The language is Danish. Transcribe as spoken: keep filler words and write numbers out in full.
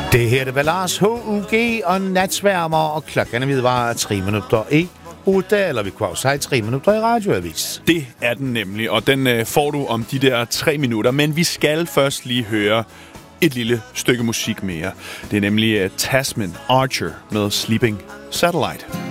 Det her det var Lars H U G og Natsværmer, og klokken er var tre minutter i otte, eller vi kunne også have tre minutter i radioavis. Det er den nemlig, og den øh, får du om de der tre minutter, men vi skal først lige høre et lille stykke musik mere. Det er nemlig uh, Tasman Archer med Sleeping Satellite.